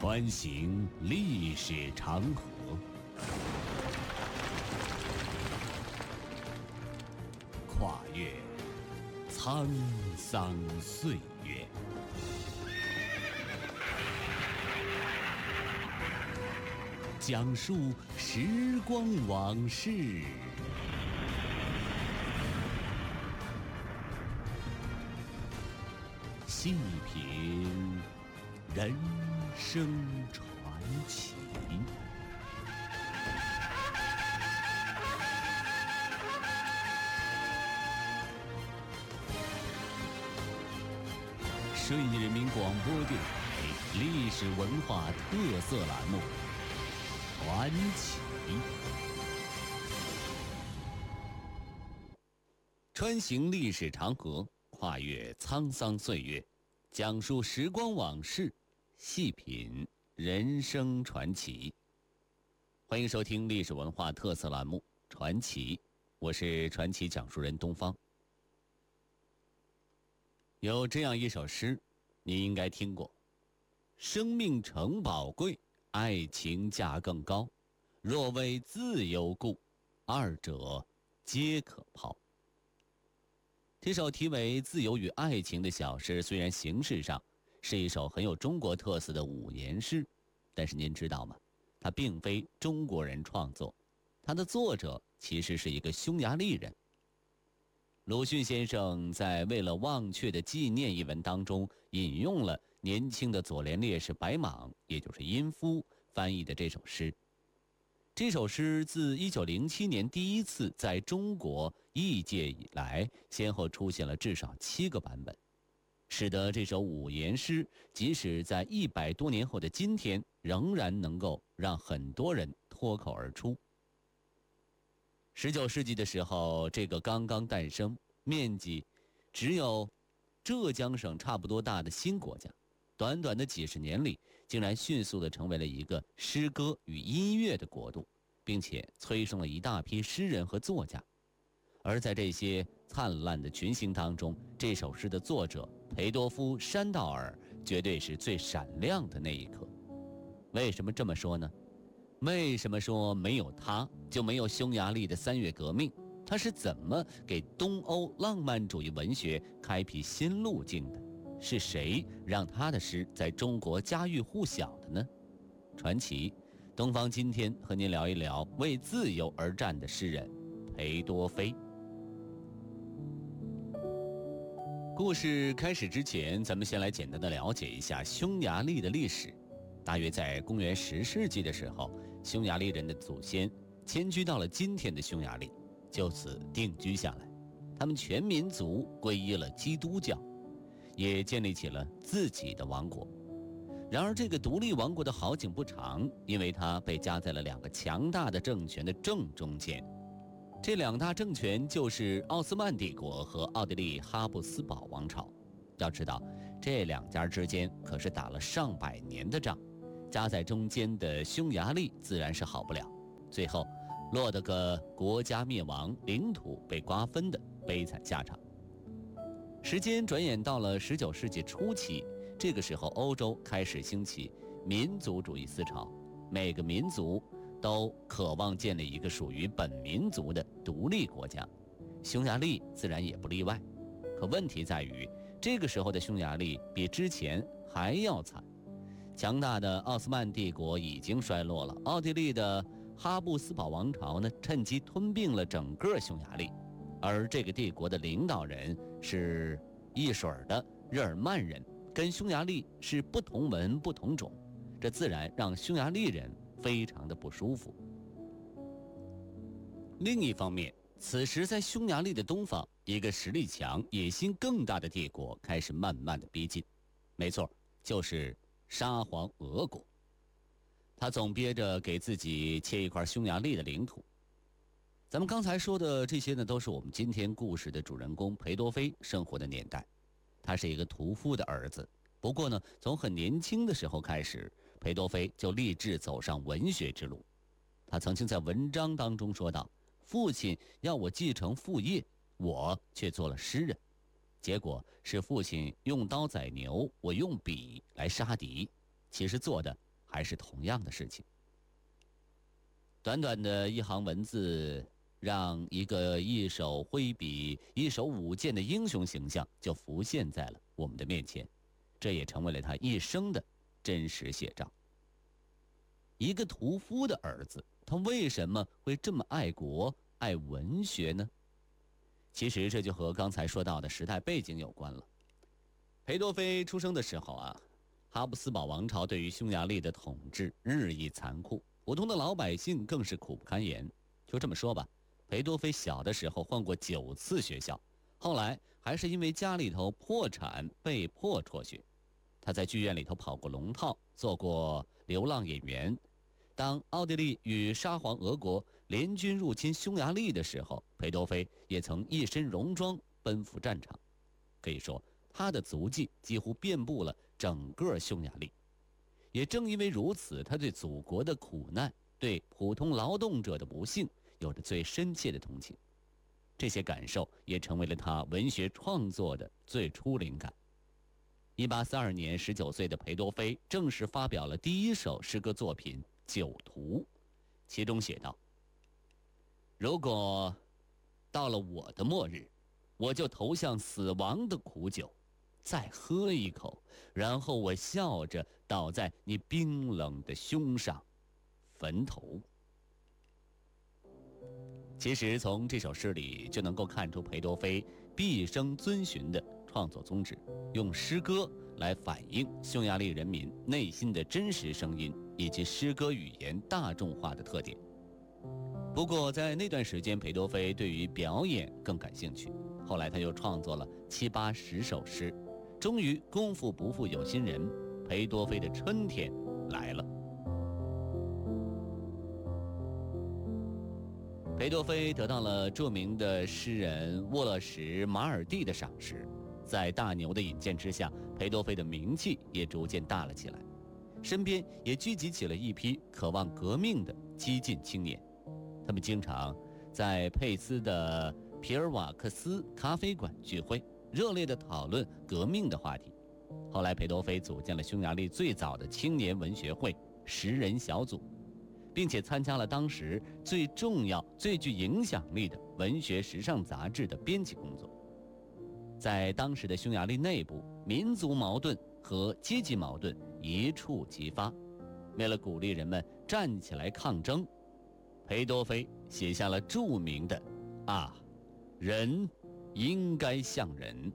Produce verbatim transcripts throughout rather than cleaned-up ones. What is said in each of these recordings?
穿行历史长河，跨越沧桑岁月，讲述时光往事，细品人生传奇。顺义人民广播电台历史文化特色栏目《传奇》，穿行历史长河，跨越沧桑岁月，讲述时光往事，细品人生传奇。欢迎收听历史文化特色栏目《传奇》，我是传奇讲述人东方。有这样一首诗，你应该听过：生命诚宝贵，爱情价更高。若为自由故，二者皆可抛。这首题为《自由与爱情》的小诗，虽然形式上是一首很有中国特色的五言诗，但是您知道吗？它并非中国人创作，它的作者其实是一个匈牙利人。鲁迅先生在《为了忘却的纪念》一文当中引用了年轻的左联烈士白莽，也就是殷夫翻译的这首诗。这首诗自一九零七年第一次在中国译介以来，先后出现了至少七个版本，使得这首五言诗即使在一百多年后的今天，仍然能够让很多人脱口而出。十九世纪的时候，这个刚刚诞生、面积只有浙江省差不多大的新国家，短短的几十年里，竟然迅速地成为了一个诗歌与音乐的国度，并且催生了一大批诗人和作家。而在这些灿烂的群星当中，这首诗的作者裴多夫、山道尔绝对是最闪亮的那一颗。为什么这么说呢？为什么说没有他就没有匈牙利的三月革命？他是怎么给东欧浪漫主义文学开辟新路径的？是谁让他的诗在中国家喻户晓的呢？传奇东方今天和您聊一聊为自由而战的诗人裴多菲。故事开始之前，咱们先来简单的了解一下匈牙利的历史。大约在公元十世纪的时候，匈牙利人的祖先迁居到了今天的匈牙利，就此定居下来。他们全民族皈依了基督教，也建立起了自己的王国。然而这个独立王国的好景不长，因为它被夹在了两个强大的政权的正中间。这两大政权就是奥斯曼帝国和奥地利哈布斯堡王朝。要知道，这两家之间可是打了上百年的仗，夹在中间的匈牙利自然是好不了，最后落得个国家灭亡、领土被瓜分的悲惨下场。时间转眼到了十九世纪初期，这个时候欧洲开始兴起民族主义思潮，每个民族都渴望建立一个属于本民族的独立国家，匈牙利自然也不例外。可问题在于，这个时候的匈牙利比之前还要惨。强大的奥斯曼帝国已经衰落了，奥地利的哈布斯堡王朝呢，趁机吞并了整个匈牙利，而这个帝国的领导人是一水儿的日耳曼人，跟匈牙利是不同文不同种，这自然让匈牙利人非常的不舒服。另一方面，此时在匈牙利的东方，一个实力强、野心更大的帝国开始慢慢的逼近。没错，就是沙皇俄国。他总憋着给自己切一块匈牙利的领土。咱们刚才说的这些呢，都是我们今天故事的主人公裴多菲生活的年代。他是一个屠夫的儿子，不过呢，从很年轻的时候开始，裴多菲就立志走上文学之路。他曾经在文章当中说道，父亲要我继承父业，我却做了诗人。结果是父亲用刀宰牛，我用笔来杀敌，其实做的还是同样的事情。短短的一行文字，让一个一手挥笔、一手舞剑的英雄形象就浮现在了我们的面前，这也成为了他一生的真实写照。一个屠夫的儿子，他为什么会这么爱国、爱文学呢？其实这就和刚才说到的时代背景有关了。裴多菲出生的时候啊，哈布斯堡王朝对于匈牙利的统治日益残酷，普通的老百姓更是苦不堪言。就这么说吧，裴多菲小的时候换过九次学校，后来还是因为家里头破产被迫辍学。他在剧院里头跑过龙套，做过流浪演员。当奥地利与沙皇俄国联军入侵匈牙利的时候，裴多菲也曾一身戎装奔赴战场。可以说，他的足迹几乎遍布了整个匈牙利。也正因为如此，他对祖国的苦难，对普通劳动者的不幸，有着最深切的同情。这些感受也成为了他文学创作的最初灵感。一八四二年，十九岁的裴多菲正式发表了第一首诗歌作品《酒徒》，其中写道：如果到了我的末日，我就投向死亡的苦酒，再喝一口，然后我笑着倒在你冰冷的胸上，坟头。其实从这首诗里就能够看出裴多菲毕生遵循的创作宗旨，用诗歌来反映匈牙利人民内心的真实声音，以及诗歌语言大众化的特点。不过在那段时间，裴多菲对于表演更感兴趣，后来他又创作了七八十首诗，终于功夫不负有心人，裴多菲的春天来了。裴多菲得到了著名的诗人沃勒什马尔蒂的赏识，在大牛的引荐之下，裴多菲的名气也逐渐大了起来，身边也聚集起了一批渴望革命的激进青年。他们经常在佩斯的皮尔瓦克斯咖啡馆聚会，热烈地讨论革命的话题。后来裴多菲组建了匈牙利最早的青年文学会十人小组，并且参加了当时最重要、最具影响力的文学时尚杂志的编辑工作。在当时的匈牙利内部，民族矛盾和阶级矛盾一触即发。为了鼓励人们站起来抗争，裴多菲写下了著名的“啊，人应该像人，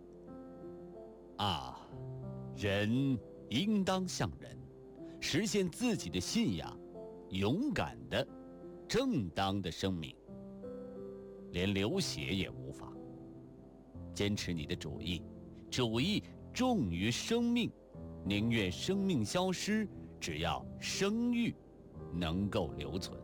啊，人应当像人，实现自己的信仰，勇敢的、正当的生命，连流血也无法。坚持你的主义，主义重于生命，宁愿生命消失，只要声誉能够留存。”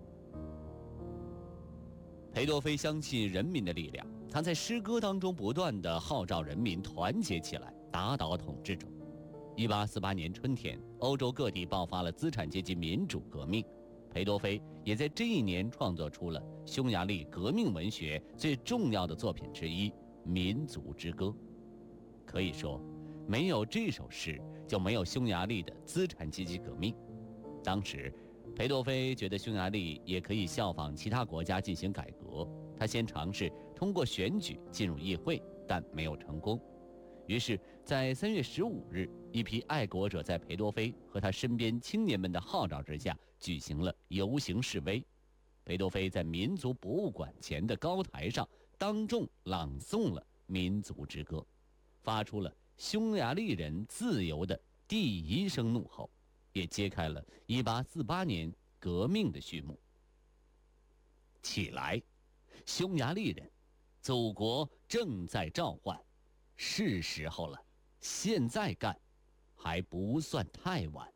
裴多菲相信人民的力量，他在诗歌当中不断地号召人民团结起来，打倒统治者。一八四八年春天，欧洲各地爆发了资产阶级民主革命，裴多菲也在这一年创作出了匈牙利革命文学最重要的作品之一《民族之歌》。可以说，没有这首诗，就没有匈牙利的资产阶级革命。当时裴多菲觉得匈牙利也可以效仿其他国家进行改革，他先尝试通过选举进入议会，但没有成功。于是在三月十五日，一批爱国者在裴多菲和他身边青年们的号召之下举行了游行示威。裴多菲在民族博物馆前的高台上当众朗诵了《民族之歌》，发出了匈牙利人自由的第一声怒吼，也揭开了一八四八年革命的序幕。起来，匈牙利人，祖国正在召唤，是时候了，现在干，还不算太晚。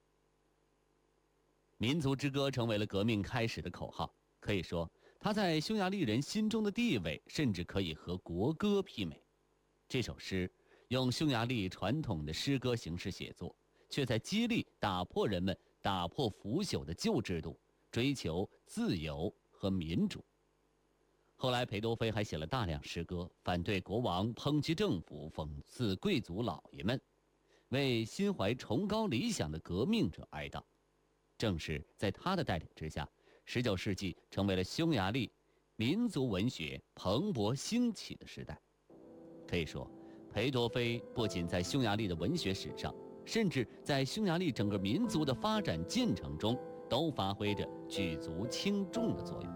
民族之歌成为了革命开始的口号，可以说，它在匈牙利人心中的地位，甚至可以和国歌媲美。这首诗用匈牙利传统的诗歌形式写作，却在激励打破人们打破腐朽的旧制度，追求自由和民主。后来裴多菲还写了大量诗歌，反对国王，抨击政府，讽刺贵族老爷们。 为心怀崇高理想的革命者哀悼。正是在他的带领之下，十九世纪成为了匈牙利民族文学蓬勃兴起的时代。可以说，裴多菲不仅在匈牙利的文学史上，甚至在匈牙利整个民族的发展进程中，都发挥着举足轻重的作用。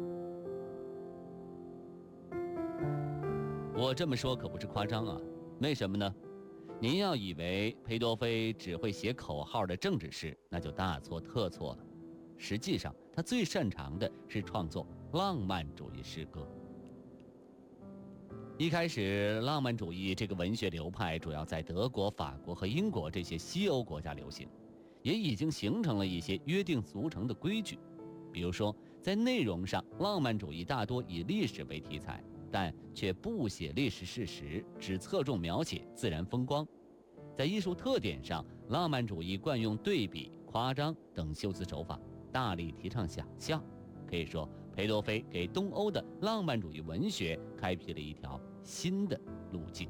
我这么说可不是夸张啊，为什么呢？您要以为裴多菲只会写口号的政治诗，那就大错特错了。实际上，他最擅长的是创作浪漫主义诗歌。一开始，浪漫主义这个文学流派主要在德国、法国和英国这些西欧国家流行，也已经形成了一些约定俗成的规矩。比如说，在内容上，浪漫主义大多以历史为题材，但却不写历史事实，只侧重描写自然风光。在艺术特点上，浪漫主义惯用对比、夸张等修辞手法，大力提倡想象。可以说，裴多菲给东欧的浪漫主义文学开辟了一条新的路径。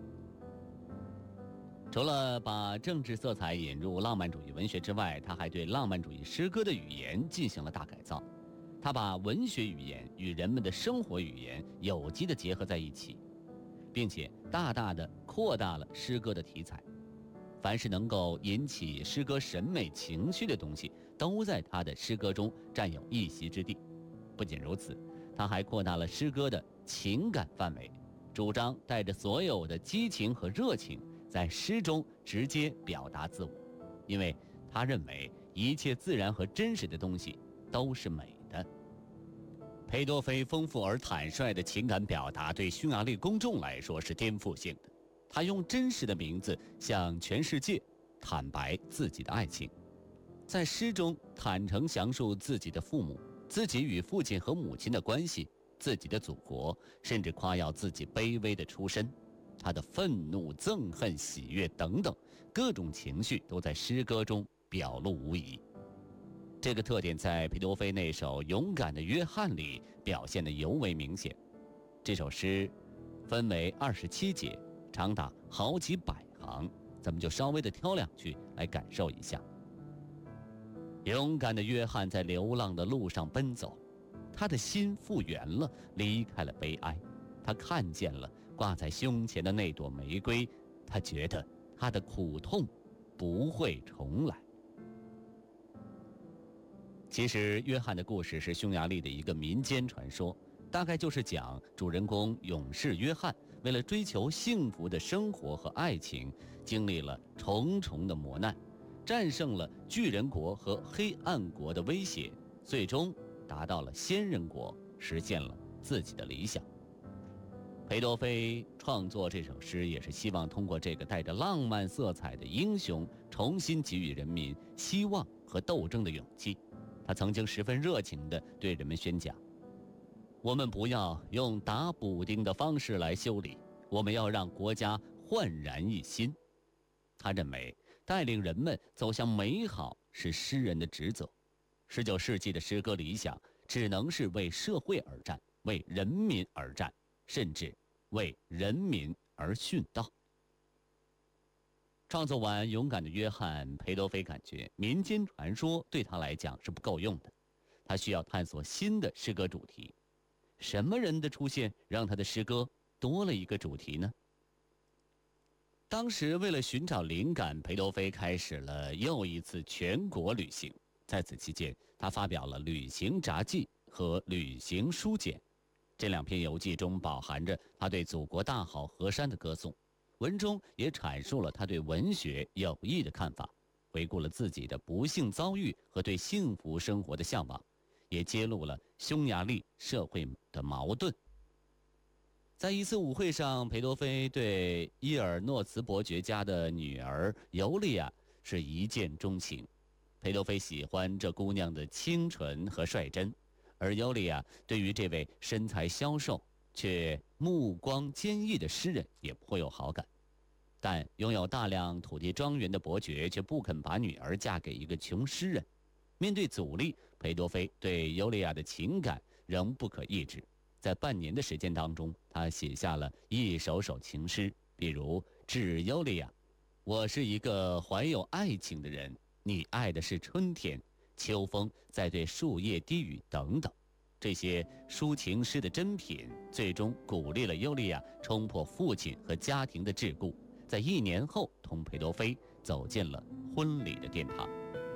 除了把政治色彩引入浪漫主义文学之外，他还对浪漫主义诗歌的语言进行了大改造。他把文学语言与人们的生活语言有机地结合在一起，并且大大地扩大了诗歌的题材。凡是能够引起诗歌审美情绪的东西，都在他的诗歌中占有一席之地。不仅如此，他还扩大了诗歌的情感范围，主张带着所有的激情和热情，在诗中直接表达自我，因为他认为一切自然和真实的东西都是美的。裴多菲丰富而坦率的情感表达对匈牙利公众来说是颠覆性的。他用真实的名字向全世界坦白自己的爱情，在诗中坦诚详述自己的父母、自己与父亲和母亲的关系、自己的祖国，甚至夸耀自己卑微的出身。他的愤怒、憎恨、喜悦等等各种情绪都在诗歌中表露无遗。这个特点在裴多菲那首《勇敢的约翰》里表现得尤为明显。这首诗分为二十七节，长达好几百行，咱们就稍微的挑两句来感受一下。勇敢的约翰在流浪的路上奔走，他的心复原了，离开了悲哀。他看见了挂在胸前的那朵玫瑰，他觉得他的苦痛不会重来。其实，约翰的故事是匈牙利的一个民间传说，大概就是讲主人公勇士约翰为了追求幸福的生活和爱情，经历了重重的磨难，战胜了巨人国和黑暗国的威胁，最终达到了仙人国，实现了自己的理想。裴多菲创作这首诗，也是希望通过这个带着浪漫色彩的英雄，重新给予人民希望和斗争的勇气。他曾经十分热情地对人们宣讲：我们不要用打补丁的方式来修理，我们要让国家焕然一新。他认为带领人们走向美好是诗人的职责。十九世纪的诗歌理想只能是为社会而战，为人民而战，甚至为人民而殉道。创作完《勇敢的约翰》，裴多菲感觉民间传说对他来讲是不够用的，他需要探索新的诗歌主题。什么人的出现让他的诗歌多了一个主题呢？当时为了寻找灵感，裴多菲开始了又一次全国旅行。在此期间，他发表了《旅行札记》和《旅行书简》，这两篇游记中饱含着他对祖国大好河山的歌颂，文中也阐述了他对文学有益的看法，回顾了自己的不幸遭遇和对幸福生活的向往，也揭露了匈牙利社会的矛盾。在一次舞会上，裴多菲对伊尔诺茨伯爵家的女儿尤利亚是一见钟情。裴多菲喜欢这姑娘的清纯和率真，而尤利亚对于这位身材消瘦却目光坚毅的诗人也颇有好感。但拥有大量土地庄园的伯爵却不肯把女儿嫁给一个穷诗人。面对阻力，裴多菲对尤利亚的情感仍不可抑制。在半年的时间当中，他写下了一首首情诗，比如《致尤利亚》： 我是一个怀有爱情的人，你爱的是春天，秋风在对树叶低语等等。这些抒情诗的珍品，最终鼓励了尤利娅冲破父亲和家庭的桎梏，在一年后同裴多菲走进了婚礼的殿堂。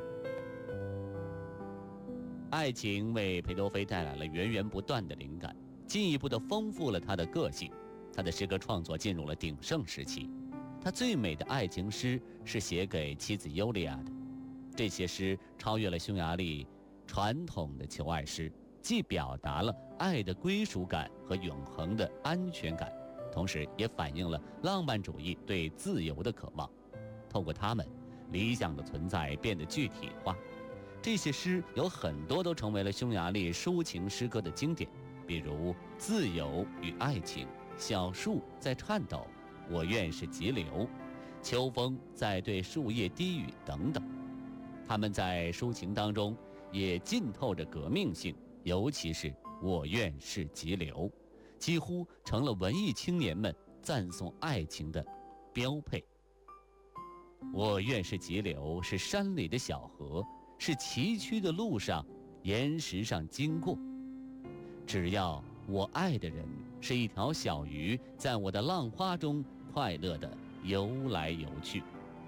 爱情为裴多菲带来了源源不断的灵感，进一步的丰富了他的个性。他的诗歌创作进入了鼎盛时期。他最美的爱情诗是写给妻子尤利娅的。这些诗超越了匈牙利传统的求爱诗，既表达了爱的归属感和永恒的安全感，同时也反映了浪漫主义对自由的渴望。透过它们，理想的存在变得具体化。这些诗有很多都成为了匈牙利抒情诗歌的经典，比如《自由与爱情》、小树在颤抖，我愿是急流，秋风在对树叶低语等等。他们在抒情当中也浸透着革命性，尤其是我愿是急流，几乎成了文艺青年们赞颂爱情的标配。我愿是急流，是山里的小河，是崎岖的路上岩石上经过。只要我爱的人是一条小鱼，在我的浪花中快乐地游来游去。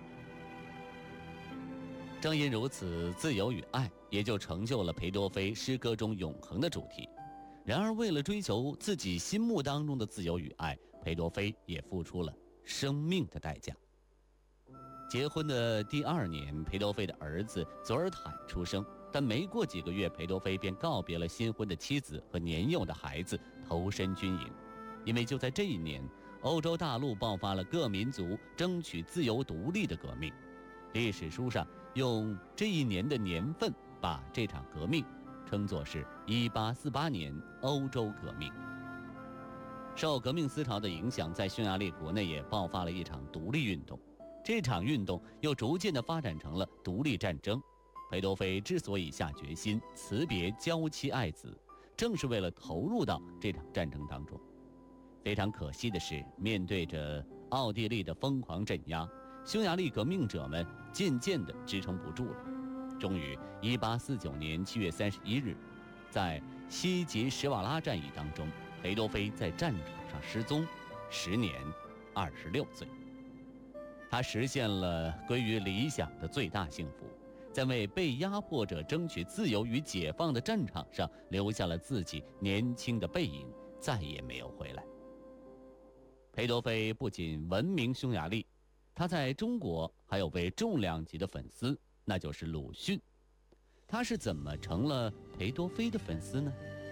正因如此，自由与爱也就成就了裴多菲诗歌中永恒的主题。然而，为了追求自己心目当中的自由与爱，裴多菲也付出了生命的代价。结婚的第二年，裴多菲的儿子佐尔坦出生，但没过几个月，裴多菲便告别了新婚的妻子和年幼的孩子，投身军营。因为就在这一年，欧洲大陆爆发了各民族争取自由独立的革命。历史书上用这一年的年份把这场革命称作是一八四八年欧洲革命。受革命思潮的影响，在匈牙利国内也爆发了一场独立运动。这场运动又逐渐地发展成了独立战争。裴多菲之所以下决心辞别娇妻爱子，正是为了投入到这场战争当中。非常可惜的是，面对着奥地利的疯狂镇压，匈牙利革命者们渐渐地支撑不住了。终于一八四九年七月三十一日，在西吉什瓦拉战役当中，裴多菲在战场上失踪，时年二十六岁。他实现了归于理想的最大幸福，在为被压迫者争取自由与解放的战场上留下了自己年轻的背影，再也没有回来。裴多菲不仅闻名匈牙利，他在中国还有位重量级的粉丝，那就是鲁迅。他是怎么成了裴多菲的粉丝呢？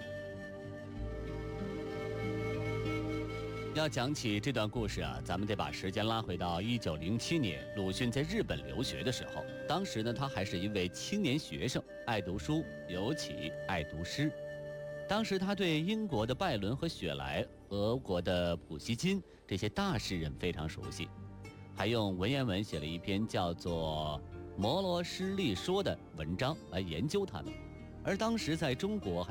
要讲起这段故事啊，咱们得把时间拉回到一九零七年，鲁迅在日本留学的时候。当时呢，他还是一位青年学生，爱读书，尤其爱读诗。当时他对英国的拜伦和雪莱、俄国的普希金这些大诗人非常熟悉，还用文言文写了一篇叫做《摩罗诗力说》的文章来研究他们。而当时在中国还